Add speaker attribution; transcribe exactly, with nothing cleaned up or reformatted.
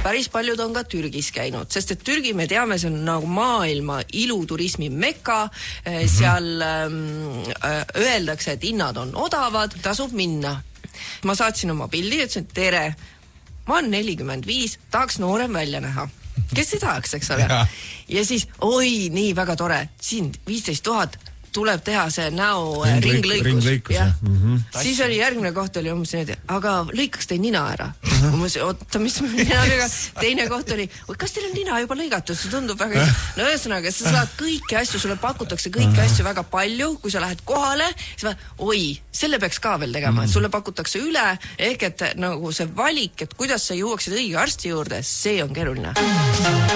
Speaker 1: päris paljud on ka Türgis käinud, sest et Türgi, me teame, see on nagu maailma iluturismi mekka, seal ähm, öeldakse, et hinnad on odavad, tasub minna. Ma saatsin oma pildi ja ütlesin, tere, ma olen nelikümmend viis, tahaks noorem välja näha. Kes ei tahaks, eks ole? Ja, ja siis, oi, nii väga tore, siin viisteist tuhat tuleb teha see näo Ring, ringlõikus.
Speaker 2: ringlõikus ja. Mm-hmm.
Speaker 1: Siis oli järgmine koht oli umbes nii, aga lõikaks teil nina ära. Umbes, oota, mis ninaga? Teine koht oli, kas teil on nina juba lõigatud? See tundub väga... No ühesõnaga, sa saad kõiki asju, sulle pakutakse kõiki asju väga palju, kui sa lähed kohale, siis va, oi, selle peaks ka veel tegema. Sulle pakutakse üle, ehk et nagu see valik, et kuidas sa jõuaksid õige arsti juurde, see on keeruline.